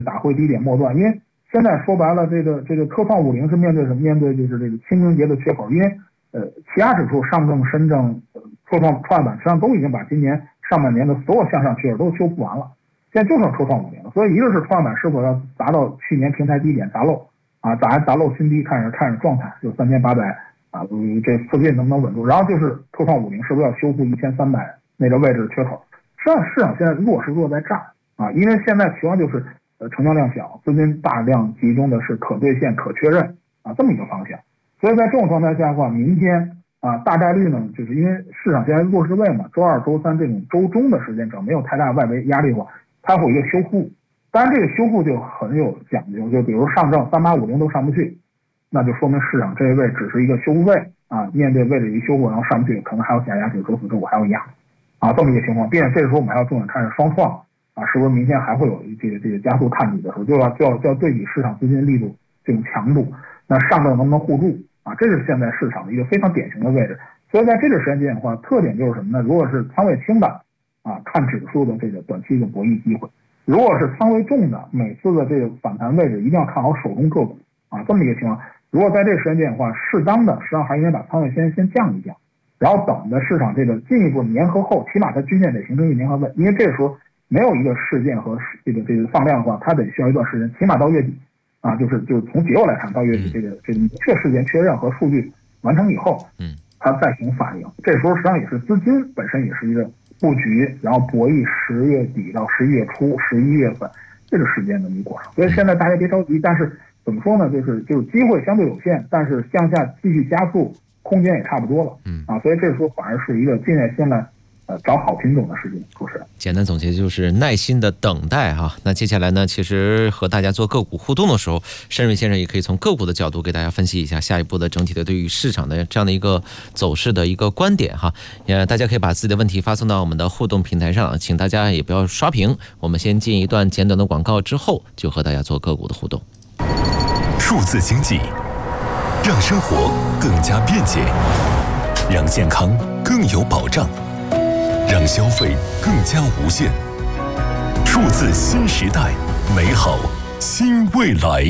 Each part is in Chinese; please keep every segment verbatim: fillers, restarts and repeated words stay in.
打回低点末段，因为现在说白了，这个这个科创五零是面对什么？面对就是这个清明节的缺口，因为呃，其他指数上证、深证、科创、创业板实际上都已经把今年上半年的所有向上缺口都修复完了，现在就剩科创五零了。所以一个是创业板是否要达到去年平台低点砸漏啊，砸砸漏新低，看着看着状态就三千八百啊，这附近能不能稳住？然后就是科创五零是不是要修复一千三百那个位置的缺口？实际上市场现在弱是弱在这儿啊，因为现在情况就是呃成交量小，资金大量集中的是可兑现、可确认啊这么一个方向。所以在这种状态下的话，明天啊大概率呢，就是因为市场现在弱势位嘛，周二、周三这种周中的时间，只要没有太大外围压力的话，它会有一个修复。当然这个修复就很有讲究，就比如上证三八五零都上不去，那就说明市场这一位只是一个修复位啊，面对位置一修复，然后上不去，可能还有假压，就周四周五还要压啊这么一个情况。并且这个时候我们还要重点看双创啊，是不是明天还会有这个这个加速探底的时候，就要就要就要对比市场资金力度这种强度，那上证能不能护住？啊，这是现在市场的一个非常典型的位置，所以在这个时间点的话，特点就是什么呢？如果是仓位轻的啊，看指数的这个短期的博弈机会；如果是仓位重的，每次的这个反弹位置一定要看好手中个股啊，这么一个情况。如果在这个时间点的话，适当的实际上还应该把仓位先先降一降，然后等的市场这个进一步粘合后，起码它均线得形成一个粘合位，因为这个时候没有一个事件和这个这个放量的话，它得需要一段时间，起码到月底。啊，就是就是从结果来看，到月底这个这个明确事件确认和数据完成以后，嗯，它再行反应。这时候实际上也是资金本身也是一个布局，然后博弈十月底到十一月初、十一月份这个时间的一个过程。所以现在大家别着急，但是怎么说呢？就是就是机会相对有限，但是向下继续加速空间也差不多了，嗯啊，所以这时候反而是一个静下心来。呃，找好品种的事情，主持人。 简单总结就是耐心的等待哈。那接下来呢，其实和大家做个股互动的时候，申瑞先生也可以从个股的角度给大家分析一下下一步的整体的对于市场的这样的一个走势的一个观点哈。也大家可以把自己的问题发送到我们的互动平台上，请大家也不要刷屏。我们先进一段简短的广告之后，就和大家做个股的互动。 数字经济让生活更加便捷，让健康更有保障。让消费更加无限，数字新时代，美好新未来。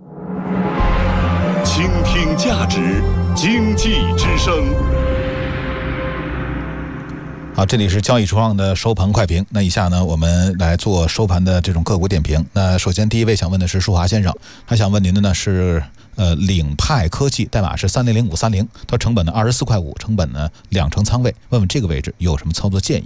倾听价值，经济之声。 好，这里是交易初创的收盘快评。那以下呢，我们来做收盘的这种个股点评。那首先第一位想问的是舒华先生，他想问您的呢是呃领派科技，代码是三零零五三零，它成本呢二十四块五，成本呢两成仓位，问问这个位置有什么操作建议？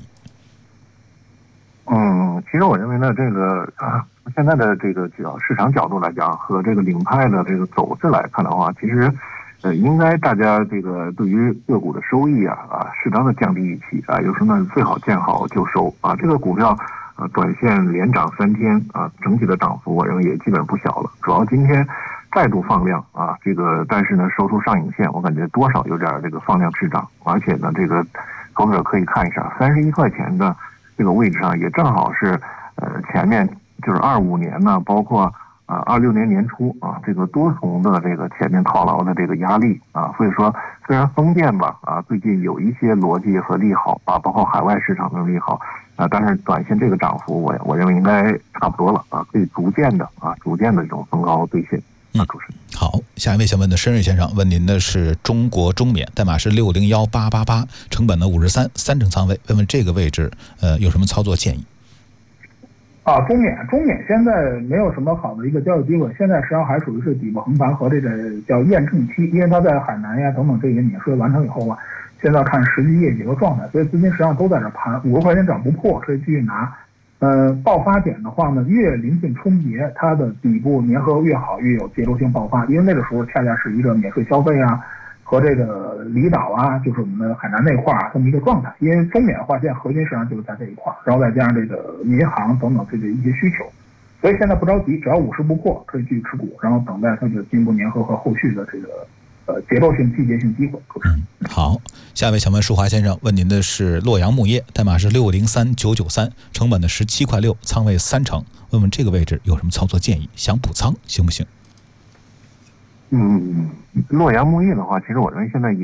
嗯，其实我认为呢，这个啊，现在的这个角市场角度来讲，和这个领派的这个走势来看的话，其实呃，应该大家这个对于个股的收益啊啊，适当的降低预期啊，有时候呢最好见好就收啊。这个股票啊，短线连涨三天啊，整体的涨幅我认为也基本不小了。主要今天再度放量啊，这个但是呢收出上影线，我感觉多少有点这个放量滞涨，而且呢这个投资者可以看一下三十一块钱的这个位置上，也正好是呃前面就是二五年呢，包括。啊，二六年年初啊，这个多重的这个前面套牢的这个压力啊，所以说虽然风电吧啊，最近有一些逻辑和利好啊，包括海外市场的利好啊，但是短线这个涨幅我我认为应该差不多了啊，可以逐渐的啊，逐渐的这种逢高兑现。啊，主持人。 好，下一位想问的申瑞先生问您的是中国中免，代码是六零幺八八八，成本呢五十三，三成仓位，问问这个位置呃有什么操作建议？ 啊，中免中免现在没有什么好的一个交易机会，现在实际上还属于是底部横盘和这个叫验证期，因为它在海南呀等等这些免税完成以后啊，现在看实际业绩和状态，所以资金实际上都在这盘，五十块钱涨不破可以继续拿。呃，爆发点的话呢，越临近春节，它的底部粘合越好，越有节奏性爆发，因为那个时候恰恰是一个免税消费啊。和这个离岛啊，就是我们的海南那块儿这么一个状态，因为中免的话，现在核心市场就是在这一块儿，然后再加上这个民航等等这个一些需求，所以现在不着急，只要五十不破，可以继续持股，然后等待它的进一步粘合和后续的这个呃节奏性、季节性机会。 嗯，好，下一位想问舒华先生，问您的是洛阳钼业，代码是六零三九九三，成本的十七块六，仓位三成，问问这个位置有什么操作建议？想补仓行不行？ 嗯，洛阳钼业的话，其实我认为现在也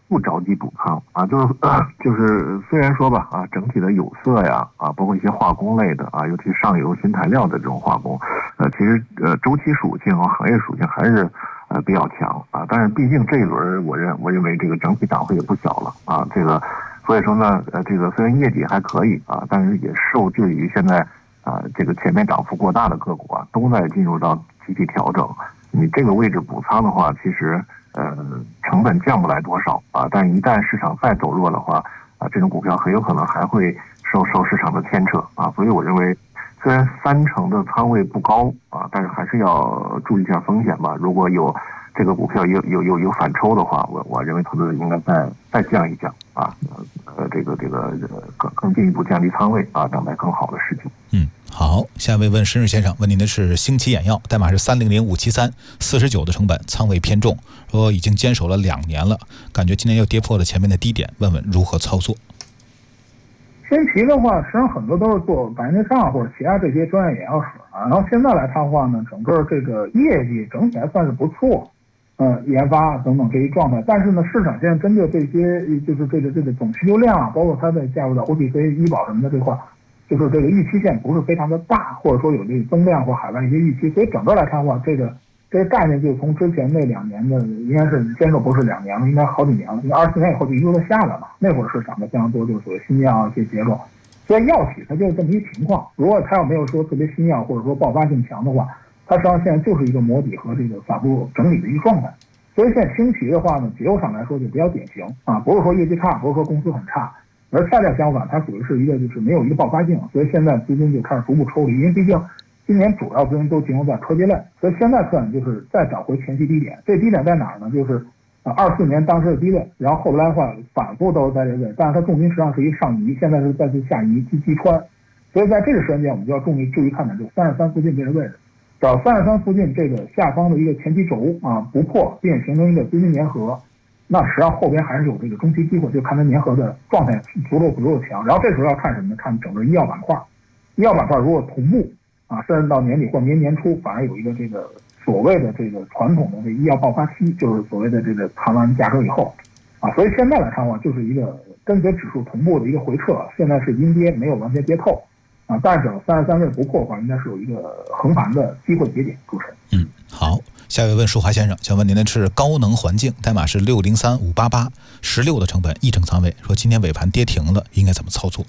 不着急补仓啊，就是呃就是虽然说吧啊，整体的有色呀啊，包括一些化工类的啊，尤其上游新材料的这种化工，呃，其实呃周期属性和行业属性还是呃比较强啊。但是毕竟这一轮我认我认为这个整体涨幅也不小了啊，这个所以说呢，呃，这个虽然业绩还可以啊，但是也受制于现在啊这个前面涨幅过大的个股啊都在进入到集体调整，你这个位置补仓的话，其实。呃，成本降不来多少啊，但一旦市场再走弱的话，啊，这种股票很有可能还会受受市场的牵扯啊，所以我认为，虽然三成的仓位不高啊，但是还是要注意一下风险吧。如果有这个股票有有有有反抽的话，我我认为投资者应该再再降一降啊，呃，这个这个更更进一步降低仓位啊，等待更好的时机。 嗯。好，下一位问申日先生，问您的是星奇眼药，代码是三零零五七三，四十九的成本，仓位偏重，说已经坚守了两年了，感觉今年又跌破了前面的低点，问问如何操作。 星奇的话，实际上很多都是做百年上或者其他这些专业眼药水啊，然后现在来看的话呢，整个这个业绩整体还算是不错，呃，研发等等这一状态，但是呢，市场现在针对这些就是这个这个总需求量啊，包括它的加入到 O T C 医保什么的这块。就是这个预期线不是非常的大，或者说有这个增量或海外一些预期，所以整个来看的话，这个这个概念就从之前那两年的应该是坚守不是两年了，应该好几年了，因为二四年以后就一路的下来嘛，那会儿市场的非常多就是所谓新药一些结构，所以药企它就是这么一情况。如果它要没有说特别新药或者说爆发性强的话，它实际上现在就是一个摸底和这个反复整理的一个状态。所以现在星奇的话呢，结构上来说就比较典型啊，不是说业绩差，不是说公司很差。而恰恰相反，它属于是一个就是没有一个爆发性，所以现在资金就开始逐步抽离，因为毕竟今年主要资金都集中在科技类，所以现在看就是再找回前期低点。这低点在哪儿呢？就是啊二四年当时的低位，然后后来的话反复都是在这个，但是它重心实际上是一个上移，现在是再次下移击击穿，所以在这个时间点我们就要注意注意看的就是三十三附近这个位置，找三十三附近这个下方的一个前期轴啊不破，并形成一个资金粘合。那实际上后边还是有这个中期机会，就看它粘合的状态足够足够强。然后这时候要看什么呢？看整个医药板块，医药板块如果同步啊，甚至到年底或明年年初，反而有一个这个所谓的这个传统的这医药爆发期，就是所谓的这个谈完价格以后啊，所以现在来看的话，就是一个跟随指数同步的一个回撤，现在是阴跌，没有完全跌透啊，但是三十三位不破的话，应该是有一个横盘的机会节点。主持人， 嗯，好。下一位问舒华先生，想问您的是高能环境，代码是六零三五八八，十六的成本，一整仓位，说今天尾盘跌停了，应该怎么操作？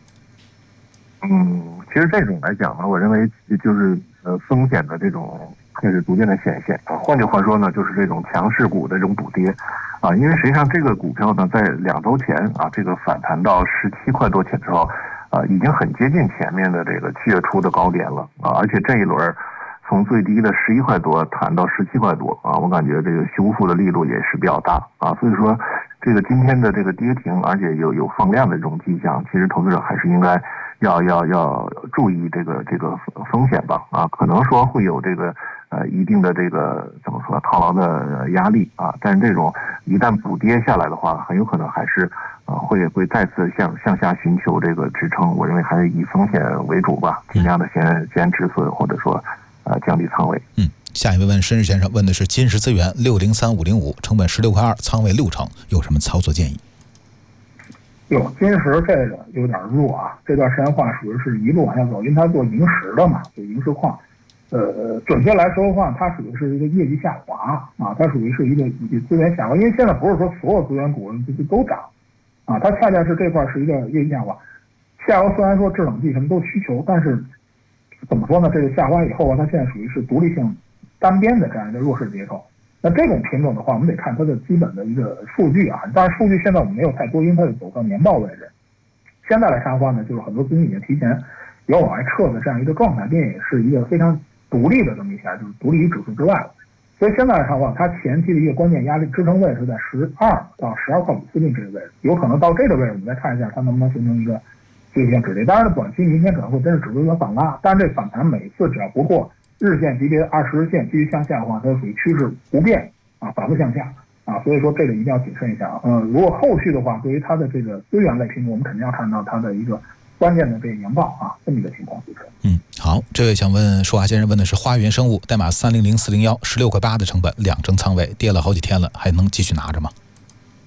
嗯，其实这种来讲呢，我认为就是呃风险的这种开始逐渐的显现啊。换句话说呢，就是这种强势股的这种补跌啊，因为实际上这个股票呢，在两周前啊，这个反弹到十七块多钱之后啊，已经很接近前面的这个七月初的高点了啊，而且这一轮。从最低的十一块多谈到十七块多啊，我感觉这个修复的力度也是比较大啊，所以说这个今天的这个跌停，而且有有放量的这种迹象，其实投资者还是应该要要要注意这个这个风险吧啊，可能说会有这个呃一定的这个怎么说套牢的压力啊，但是这种一旦补跌下来的话，很有可能还是呃会会再次向向下寻求这个支撑，我认为还是以风险为主吧，尽量的先先止损或者说。呃，降低仓位。 嗯，下一位问申日先生，问的是金石资源六零三五零五，成本十六块二，仓位六成，有什么操作建议？ 有金石这个有点弱啊，这段时间话属于是一路往下走，因为它做萤石的嘛，就萤石矿。呃，准确来说的话，它属于是一个业绩下滑啊，它属于是一个资源下滑，因为现在不是说所有资源股就都涨啊，它恰恰是这块是一个业绩下滑。下游虽然说制冷剂什么都需求，但是。怎么说呢？这个下滑以后啊，它现在属于是独立性单边的这样一个弱势结构。那这种品种的话，我们得看它的基本的一个数据啊。当然，数据现在我们没有太多，因为它是走到年报位置。现在来看的话呢，就是很多资金已经提前有往外撤的这样一个状态，并也是一个非常独立的这么一下，就是独立于指数之外了。所以现在来看的话，它前期的一个关键压力支撑位是在十二到十二块五附近这个位置，有可能到这个位置，我们再看一下它能不能形成一个。这线止跌，当然短期明天可能会真是指数有反拉，但是这反弹每次只要不过日线级别二十日线继续向下的话，它属于趋势不变啊，反复向下啊，所以说这个一定要谨慎一下啊。嗯，如果后续的话，对于它的这个资源类品种，我们肯定要看到它的一个关键的这个研报啊，这么一个情况就是。 嗯， 好，这位想问舒华先生问的是花园生物，代码三零零四零幺，十六块八的成本，两成仓位，跌了好几天了，还能继续拿着吗？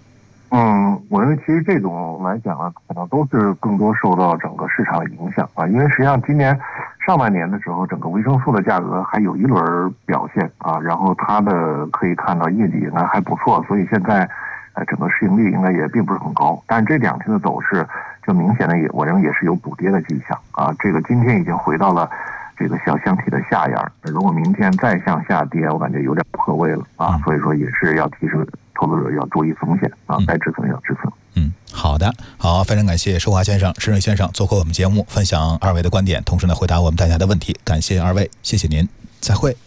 嗯，我认为其实这种来讲啊，可能都是更多受到整个市场的影响啊，因为实际上今年上半年的时候，整个维生素的价格还有一轮表现啊，然后它的可以看到业绩应该还不错，所以现在呃整个市盈率应该也并不是很高，但这两天的走势就明显的也我认为也是有补跌的迹象啊，这个今天已经回到了这个小箱体的下沿，如果明天再向下跌，我感觉有点破位了啊，所以说也是要提示投资者要注意风险啊，该止损要止损。 嗯，好的，好，非常感谢施华先生、施润先生做客我们节目，分享二位的观点，同时呢回答我们大家的问题，感谢二位，谢谢您，再会。